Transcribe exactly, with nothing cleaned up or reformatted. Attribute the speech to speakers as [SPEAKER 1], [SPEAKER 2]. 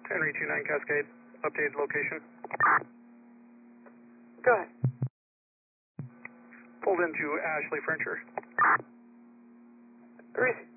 [SPEAKER 1] Henry two nine Cascade, updated location.
[SPEAKER 2] Go ahead.
[SPEAKER 1] Pulled into Ashley Furniture.
[SPEAKER 2] Receive.